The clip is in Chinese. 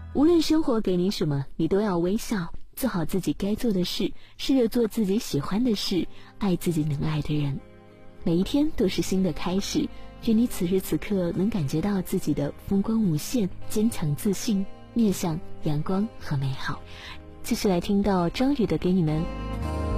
无论生活给你什么，你都要微笑，做好自己该做的事，试着做自己喜欢的事，爱自己能爱的人。每一天都是新的开始，愿你此时此刻能感觉到自己的风光无限，坚强自信，面向阳光和美好。继续来听到张宇的给你们。